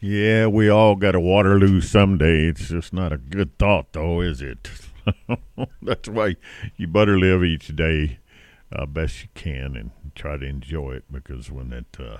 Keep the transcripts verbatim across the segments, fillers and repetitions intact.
Yeah, we all got a Waterloo someday. It's just not a good thought, though, is it? That's why you better live each day uh, best you can and try to enjoy it, because when that uh,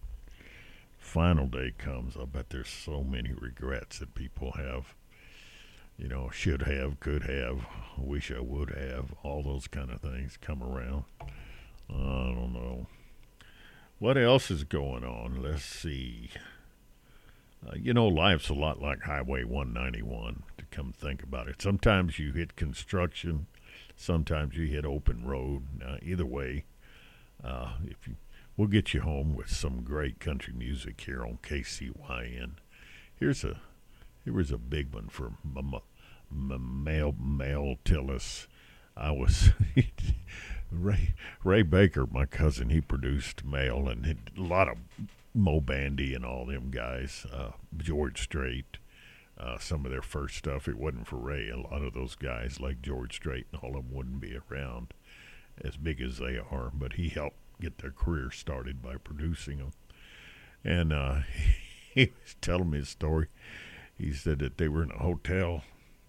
final day comes, I bet there's so many regrets that people have. You know, should have, could have, wish I would have, all those kind of things come around. I don't know. What else is going on? Let's see. Uh, you know, life's a lot like Highway one ninety-one, to come think about it. Sometimes you hit construction, sometimes you hit open road. Uh, either way, uh, if you, we'll get you home with some great country music here on K C Y N. Here's a here was a big one for M- M- Mel Mel Tillis. I was Ray Ray Baker, my cousin. He produced Mel, and it, a lot of Mo Bandy and all them guys, uh, George Strait, uh, some of their first stuff. It wasn't for Ray. A lot of those guys like George Strait and all of them wouldn't be around as big as they are, but he helped get their career started by producing them. And uh, he was telling me a story. He said that they were in a hotel.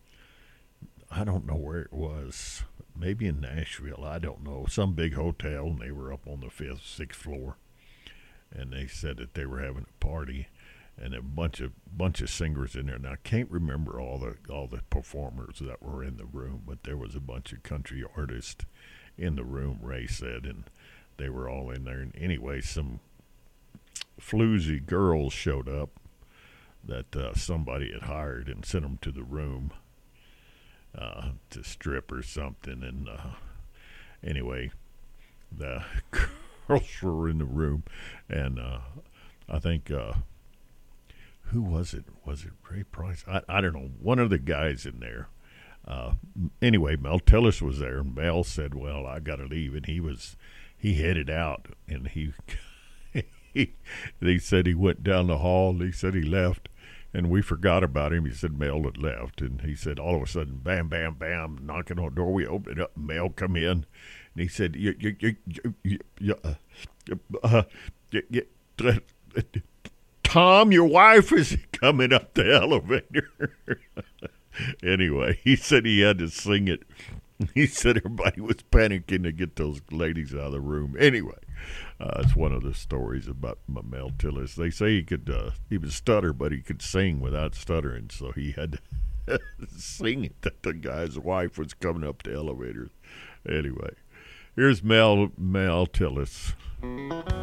I don't know where it was. Maybe in Nashville. I don't know. Some big hotel, and they were up on the fifth, sixth floor. And they said that they were having a party, and a bunch of bunch of singers in there. Now I can't remember all the all the performers that were in the room, but there was a bunch of country artists in the room. Ray said, and they were all in there. And anyway, some floozy girls showed up that uh, somebody had hired and sent them to the room uh, to strip or something. And uh, anyway, the girls were in the room, and uh, I think uh, who was it? Was it Ray Price? I, I don't know. One of the guys in there. Uh, anyway, Mel Tillis was there, and Mel said, "Well, I got to leave," and he was he headed out, and he he they said he went down the hall. And he said he left, and we forgot about him. He said Mel had left, and he said all of a sudden, bam, bam, bam, knocking on the door. We opened it up. Mel come in. And he said, you, you, you, you, you, uh, uh, you, you, uh, Tom, your wife is coming up the elevator. Anyway, he said he had to sing it. He said everybody was panicking to get those ladies out of the room. Anyway, uh, it's one of the stories about Mel Tillis. They say he could, uh, he was stutter, but he could sing without stuttering. So he had to sing it that the guy's wife was coming up the elevator. Anyway. Here's Mel Mel Tillis.